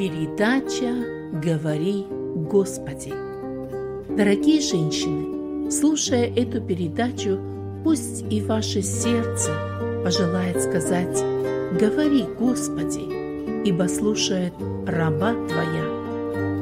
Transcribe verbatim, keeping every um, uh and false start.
Передача «Говори, Господи». Дорогие женщины, слушая эту передачу, пусть и ваше сердце пожелает сказать: «Говори, Господи, ибо слушает раба Твоя».